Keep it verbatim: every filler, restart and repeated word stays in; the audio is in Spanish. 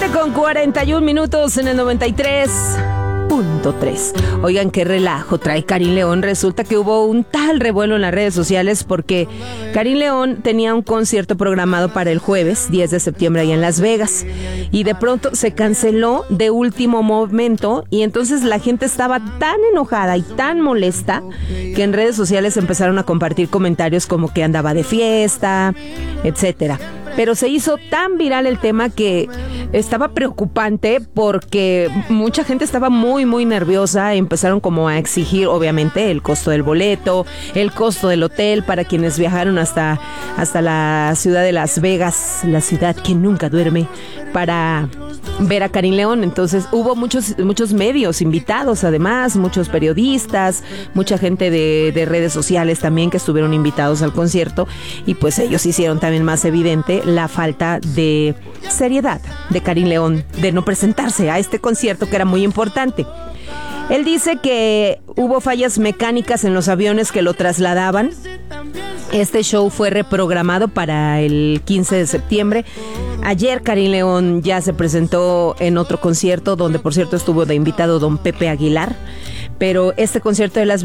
con cuarenta y un minutos en el noventa y tres punto tres. Oigan, qué relajo trae Karin León. Resulta que hubo un tal revuelo en las redes sociales porque Karin León tenía un concierto programado para el jueves diez de septiembre allá en Las Vegas y de pronto se canceló de último momento y entonces la gente estaba tan enojada y tan molesta que en redes sociales empezaron a compartir comentarios como que andaba de fiesta, etcétera. Pero se hizo tan viral el tema que estaba preocupante porque mucha gente estaba muy, muy nerviosa. Empezaron como a exigir, obviamente, el costo del boleto, el costo del hotel para quienes viajaron hasta, hasta la ciudad de Las Vegas, la ciudad que nunca duerme, para ver a Karin León. Entonces hubo muchos muchos medios invitados, además, muchos periodistas, mucha gente de, de redes sociales también que estuvieron invitados al concierto y pues ellos hicieron también más evidente la falta de seriedad de Karin León de no presentarse a este concierto que era muy importante. Él dice que hubo fallas mecánicas en los aviones que lo trasladaban. Este show fue reprogramado para el quince de septiembre. Ayer Karin León ya se presentó en otro concierto donde por cierto estuvo de invitado don Pepe Aguilar, pero este concierto de Las